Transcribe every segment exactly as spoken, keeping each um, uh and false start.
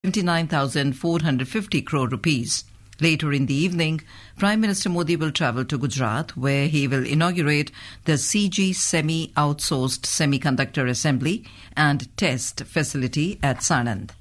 seventy-nine thousand four hundred fifty crore rupees. Later in the evening, Prime Minister Modi will travel to Gujarat, where he will inaugurate the C G Semi-Outsourced Semiconductor Assembly and Test Facility at Sanand.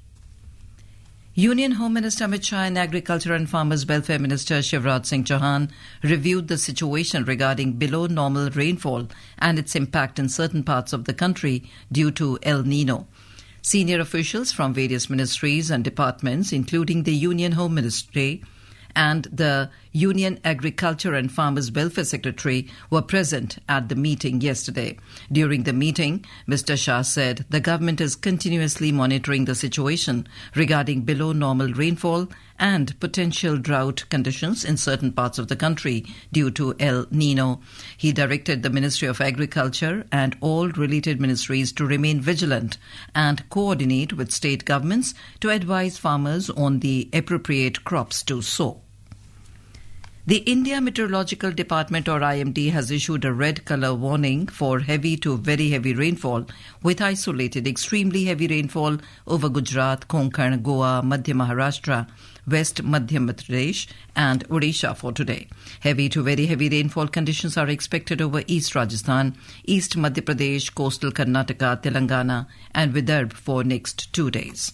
Union Home Minister Amit Shah and Agriculture and Farmers Welfare Minister Shivraj Singh Chauhan reviewed the situation regarding below normal rainfall and its impact in certain parts of the country due to El Nino. Senior officials from various ministries and departments, including the Union Home Ministry and the Union Agriculture and Farmers Welfare Secretary, were present at the meeting yesterday. During the meeting, Mister Shah said the government is continuously monitoring the situation regarding below normal rainfall and potential drought conditions in certain parts of the country due to El Nino. He directed the Ministry of Agriculture and all related ministries to remain vigilant and coordinate with state governments to advise farmers on the appropriate crops to sow. The India Meteorological Department, or I M D, has issued a red colour warning for heavy to very heavy rainfall, with isolated extremely heavy rainfall over Gujarat, Konkan, Goa, Madhya Maharashtra, West Madhya Pradesh and Odisha for today. Heavy to very heavy rainfall conditions are expected over East Rajasthan, East Madhya Pradesh, coastal Karnataka, Telangana and Vidarbha for next two days.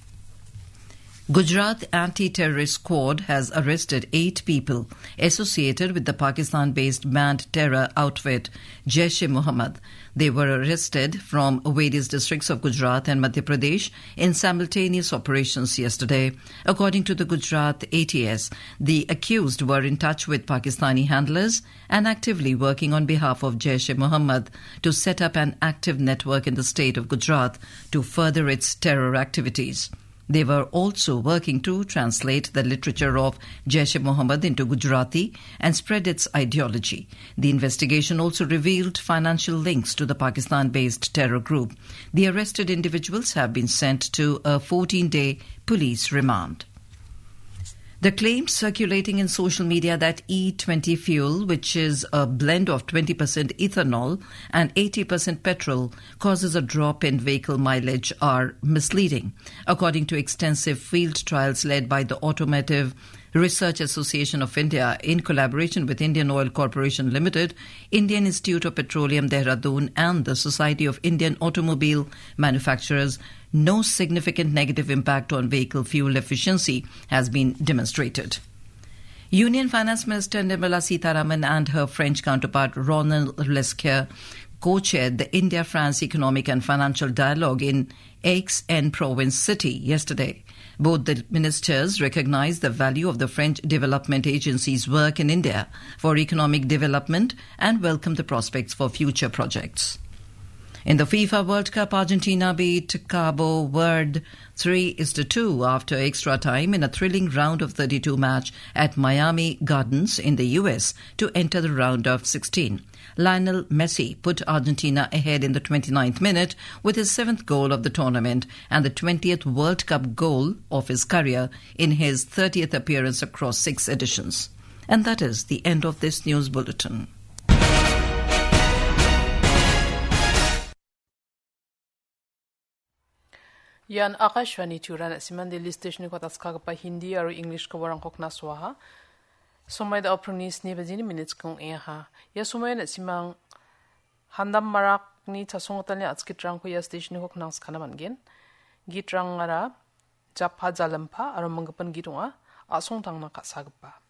Gujarat Anti-Terrorist Squad has arrested eight people associated with the Pakistan-based banned terror outfit Jaish-e-Mohammed. They were arrested from various districts of Gujarat and Madhya Pradesh in simultaneous operations yesterday. According to the Gujarat A T S, the accused were in touch with Pakistani handlers and actively working on behalf of Jaish-e-Mohammed to set up an active network in the state of Gujarat to further its terror activities. They were also working to translate the literature of Jaish-e-Mohammed into Gujarati and spread its ideology. The investigation also revealed financial links to the Pakistan-based terror group. The arrested individuals have been sent to a fourteen-day police remand. The claims circulating in social media that E twenty fuel, which is a blend of twenty percent ethanol and eighty percent petrol, causes a drop in vehicle mileage are misleading. According to extensive field trials led by the Automotive Research Association of India in collaboration with Indian Oil Corporation Limited, Indian Institute of Petroleum Dehradun and the Society of Indian Automobile Manufacturers, no significant negative impact on vehicle fuel efficiency has been demonstrated. Union Finance Minister Nirmala Sitharaman and her French counterpart Ronald Lescure co-chaired the India-France Economic and Financial Dialogue in Aix-en-Provence city yesterday. Both the ministers recognized the value of the French Development Agency's work in India for economic development and welcomed the prospects for future projects. In the FIFA World Cup, Argentina beat Cabo Verde three to two after extra time in a thrilling round of thirty-two match at Miami Gardens in the U S to enter the round of sixteen. Lionel Messi put Argentina ahead in the twenty-ninth minute with his seventh goal of the tournament and the twentieth World Cup goal of his career in his thirtieth appearance across six editions. And that is the end of this news bulletin. Yan Akashwani Turan at Simandeli Station ko taskagpa Hindi or English ko warang kokna swaha. Sumay da opronis ni bazini minutes kong eha. Ya sumay na simang handam marak ni tasongotan ni at skitrang ko ya station ko knang skanaman gen. Gitrang ngara japha jalampa aram manggapan gitunga asong tang na kasagpa.